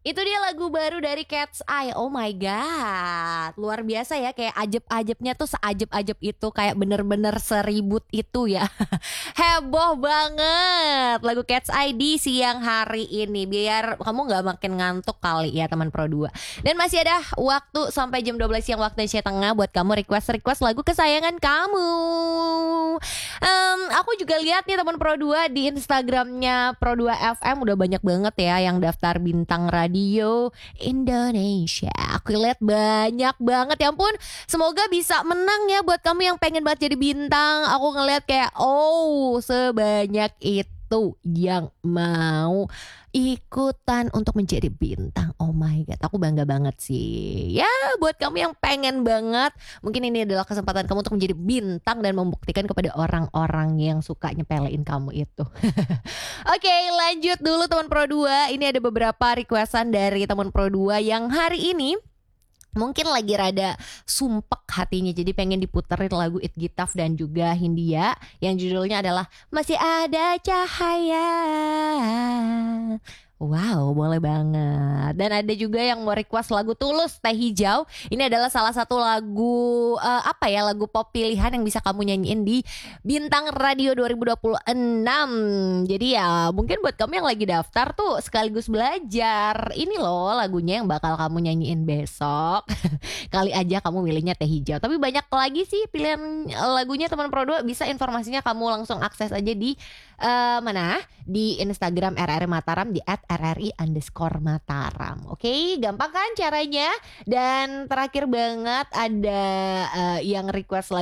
Itu dia lagu baru dari Cat's Eye. Oh my god, luar biasa ya. Kayak ajeb-ajebnya tuh seajeb-ajeb itu. Kayak bener-bener seribut itu ya. Heboh banget lagu Cat's Eye di siang hari ini. Biar kamu gak makin ngantuk kali ya teman Pro 2. Dan masih ada waktu sampai jam 12 siang waktu Indonesia Tengah buat kamu request-request lagu kesayangan kamu. Aku juga lihat nih teman Pro 2 di Instagramnya Pro 2 FM udah banyak banget ya yang daftar bintang radio Indonesia. Aku lihat banyak banget, ya ampun. Semoga bisa menang ya buat kamu yang pengen banget jadi bintang. Aku ngeliat kayak sebanyak itu yang mau ikutan untuk menjadi bintang. Oh my god, aku bangga banget sih. Ya buat kamu yang pengen banget, mungkin ini adalah kesempatan kamu untuk menjadi bintang dan membuktikan kepada orang-orang yang suka nyepelein kamu itu. Oke, lanjut dulu teman Pro 2. Ini ada beberapa requestan dari teman Pro 2 yang hari ini mungkin lagi rada sumpek hatinya, jadi pengen diputerin lagu It Gitaf dan juga Hindia yang judulnya adalah Masih Ada Cahaya. Wow, boleh banget. Dan ada juga yang mau request lagu Tulus Teh Hijau. Ini adalah salah satu lagu lagu pop pilihan yang bisa kamu nyanyiin di Bintang Radio 2026. Jadi ya mungkin buat kamu yang lagi daftar tuh sekaligus belajar. Ini loh lagunya yang bakal kamu nyanyiin besok. Kali aja kamu milihnya Teh Hijau. Tapi banyak lagi sih pilihan lagunya teman Pro 2. Bisa informasinya kamu langsung akses aja di di Instagram RRI Mataram di @rri_mataram. Oke, gampang kan caranya? Dan terakhir banget ada yang request